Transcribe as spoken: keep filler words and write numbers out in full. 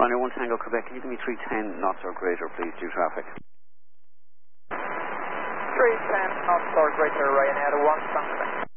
Ryanair one Tango Quebec, can you give me three ten knots or greater, please, due traffic? three ten knots or greater, Ryanair one Tango Quebec.